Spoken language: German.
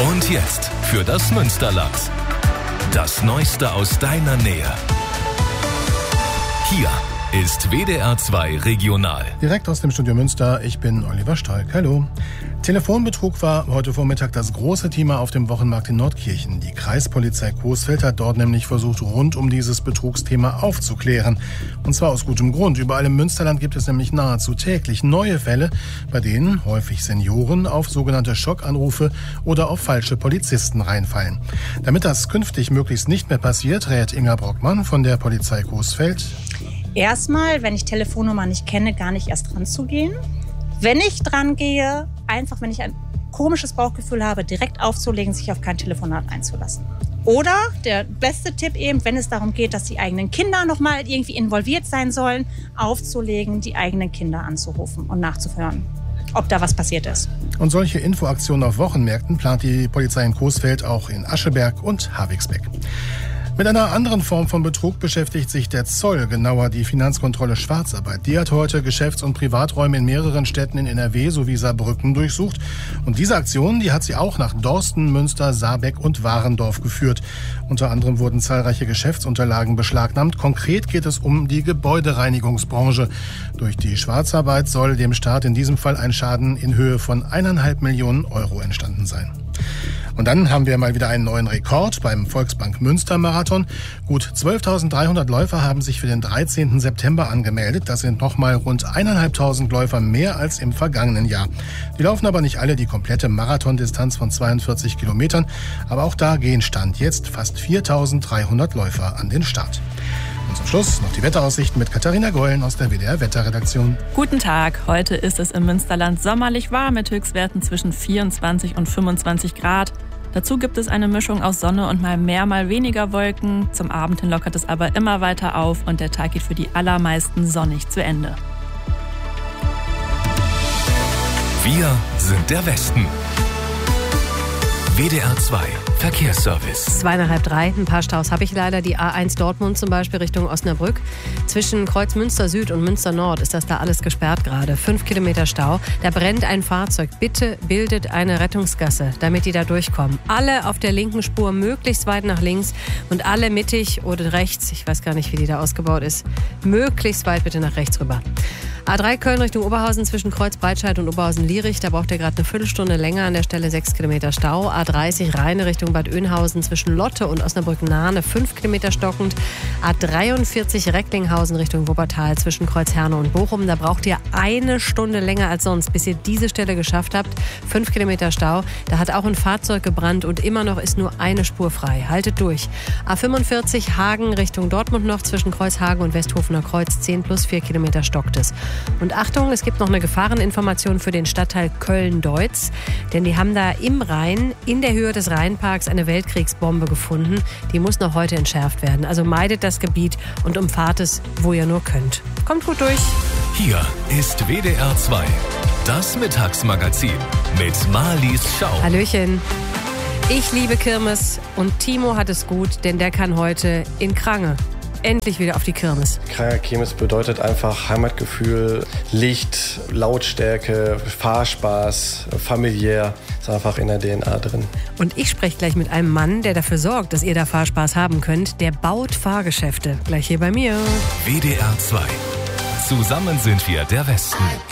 Und jetzt für das Münsterland. Das Neueste aus deiner Nähe. Hier ist WDR 2 Regional. Direkt aus dem Studio Münster, ich bin Oliver Stolk. Hallo. Telefonbetrug war heute Vormittag das große Thema auf dem Wochenmarkt in Nordkirchen. Die Kreispolizei Coesfeld hat dort nämlich versucht, rund um dieses Betrugsthema aufzuklären. Und zwar aus gutem Grund. Überall im Münsterland gibt es nämlich nahezu täglich neue Fälle, bei denen häufig Senioren auf sogenannte Schockanrufe oder auf falsche Polizisten reinfallen. Damit das künftig möglichst nicht mehr passiert, rät Inga Brockmann von der Polizei Coesfeld: Erstmal, wenn ich Telefonnummer nicht kenne, gar nicht erst dran zu gehen. Wenn ich dran gehe, einfach, wenn ich ein komisches Bauchgefühl habe, direkt aufzulegen, sich auf kein Telefonat einzulassen. Oder der beste Tipp eben, wenn es darum geht, dass die eigenen Kinder nochmal irgendwie involviert sein sollen, aufzulegen, die eigenen Kinder anzurufen und nachzuhören, ob da was passiert ist. Und solche Infoaktionen auf Wochenmärkten plant die Polizei in Coesfeld auch in Ascheberg und Havixbeck. Mit einer anderen Form von Betrug beschäftigt sich der Zoll, genauer die Finanzkontrolle Schwarzarbeit. Die hat heute Geschäfts- und Privaträume in mehreren Städten in NRW sowie Saarbrücken durchsucht. Und diese Aktion, die hat sie auch nach Dorsten, Münster, Saarbeck und Warendorf geführt. Unter anderem wurden zahlreiche Geschäftsunterlagen beschlagnahmt. Konkret geht es um die Gebäudereinigungsbranche. Durch die Schwarzarbeit soll dem Staat in diesem Fall ein Schaden in Höhe von 1,5 Millionen Euro entstanden sein. Und dann haben wir mal wieder einen neuen Rekord beim Volksbank Münster Marathon. Gut 12.300 Läufer haben sich für den 13. September angemeldet. Das sind nochmal rund 1.500 Läufer mehr als im vergangenen Jahr. Die laufen aber nicht alle die komplette Marathondistanz von 42 Kilometern. Aber auch da gehen Stand jetzt fast 4.300 Läufer an den Start. Und zum Schluss noch die Wetteraussichten mit Katharina Gollen aus der WDR Wetterredaktion. Guten Tag. Heute ist es im Münsterland sommerlich warm mit Höchstwerten zwischen 24 und 25 Grad. Dazu gibt es eine Mischung aus Sonne und mal mehr, mal weniger Wolken. Zum Abend hin lockert es aber immer weiter auf und der Tag geht für die allermeisten sonnig zu Ende. Wir sind der Westen. WDR 2 Verkehrsservice. 2,5, ein paar Staus habe ich leider. Die A1 Dortmund zum Beispiel Richtung Osnabrück. Zwischen Kreuz Münster Süd und Münster Nord ist das da alles gesperrt gerade. 5 Kilometer Stau. Da brennt ein Fahrzeug. Bitte bildet eine Rettungsgasse, damit die da durchkommen. Alle auf der linken Spur möglichst weit nach links und alle mittig oder rechts, ich weiß gar nicht, wie die da ausgebaut ist, möglichst weit bitte nach rechts rüber. A3 Köln Richtung Oberhausen zwischen Kreuz Breitscheid und Oberhausen-Lierich. Da braucht ihr gerade eine Viertelstunde länger, an der Stelle 6 Kilometer Stau. A30 Rheine Richtung Bad Oeynhausen zwischen Lotte und Osnabrück-Nahne 5 Kilometer stockend. A43 Recklinghausen Richtung Wuppertal zwischen Kreuz Herne und Bochum. Da braucht ihr eine Stunde länger als sonst, bis ihr diese Stelle geschafft habt. 5 Kilometer Stau. Da hat auch ein Fahrzeug gebrannt und immer noch ist nur eine Spur frei. Haltet durch. A45 Hagen Richtung Dortmund noch zwischen Kreuz Hagen und Westhofener Kreuz 10 plus 4 Kilometer stockt es. Und Achtung, es gibt noch eine Gefahreninformation für den Stadtteil Köln-Deutz. Denn die haben da im Rhein, in der Höhe des Rheinparks, eine Weltkriegsbombe gefunden. Die muss noch heute entschärft werden. Also meidet das Gebiet und umfahrt es, wo ihr nur könnt. Kommt gut durch. Hier ist WDR 2, das Mittagsmagazin mit Marlies Schau. Hallöchen. Ich liebe Kirmes und Timo hat es gut, denn der kann heute in Krange endlich wieder auf die Kirmes. Kranger Kirmes bedeutet einfach Heimatgefühl, Licht, Lautstärke, Fahrspaß, familiär. Ist einfach in der DNA drin. Und ich spreche gleich mit einem Mann, der dafür sorgt, dass ihr da Fahrspaß haben könnt. Der baut Fahrgeschäfte. Gleich hier bei mir. WDR 2. Zusammen sind wir der Westen.